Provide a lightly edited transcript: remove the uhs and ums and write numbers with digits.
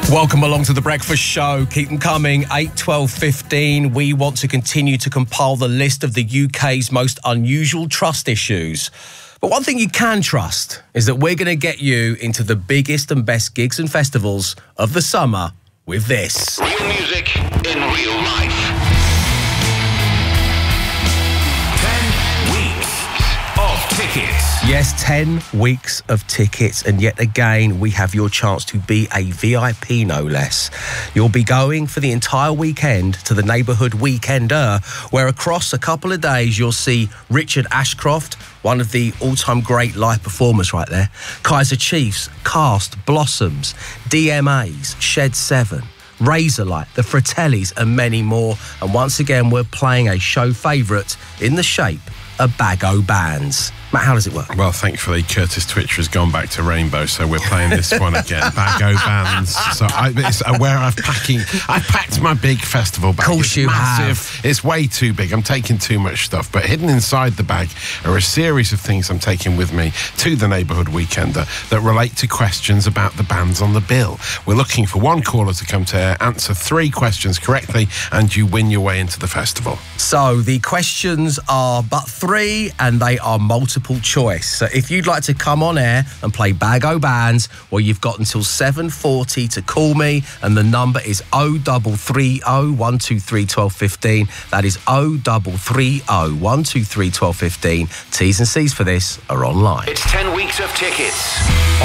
Welcome along to The Breakfast Show. Keep them coming, 8, 12, 15. We want to continue to compile the list of the UK's most unusual trust issues. But one thing you can trust is that we're going to get you into the biggest and best gigs and festivals of the summer with this. Real music in real life. 10 weeks of tickets. Yes, 10 weeks of tickets, and yet again, we have your chance to be a VIP, no less. You'll be going for the entire weekend to the Neighbourhood Weekender, where across a couple of days, you'll see Richard Ashcroft, one of the all-time great live performers right there, Kaiser Chiefs, Cast, Blossoms, DMAs, Shed 7, Razorlight, the Fratellis, and many more. And once again, we're playing a show favourite in the shape of Bag O' Bands. Matt, how does it work? Well, thankfully, Curtis Twitcher has gone back to Rainbow, so we're playing this one again. Bag O' Bands. So it's where I've packed my big festival bag. Of course you massive. have. It's way too big. I'm taking too much stuff. But hidden inside the bag are a series of things I'm taking with me to the Neighbourhood Weekender that relate to questions about the bands on the bill. We're looking for one caller to come to air, answer 3 questions correctly, and you win your way into the festival. So the questions are but 3, and they are multiple choice. So if you'd like to come on air and play Bag O' Bands, well, you've got until 7:40 to call me, and the number is 0330 123 1215. That is 0330 123 1215. T's and C's for this are online. It's 10 weeks of tickets.